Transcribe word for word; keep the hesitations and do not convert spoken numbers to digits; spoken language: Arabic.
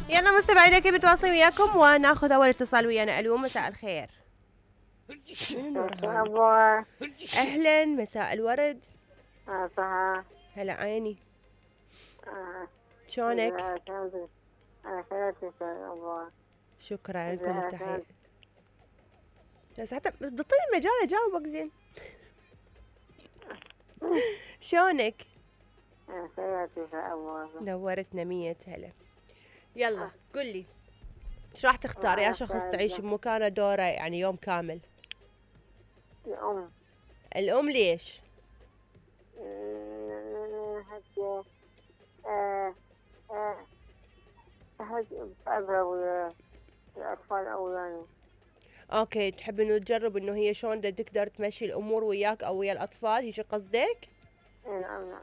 يلا مستمعينا كيف بتواصل وياكم وناخذ اول اتصال ويانا. الو مساء الخير. من نورهان؟ أبوه اهلا مساء الورد. أصها هلا عيني. شلونك؟ أنا خيرتك أبوه شكرا كل التحية. بس حتى بتعطيني مجال اجاوبك زين. شلونك؟ أنا خيرتك أبوه نورتنا مية هلا. يلا قولي ايش راح تختاري؟ يا شخص تعيش بمكانه دوره يعني يوم كامل؟ الأم. الأم ليش؟ هكي هكي بأبها ويا الأطفال أولاني. اوكي تحب انه تجرب انه هي شلون بدها تقدر تمشي الامور وياك او ويا الاطفال، هيك قصدك؟ نعم نعم.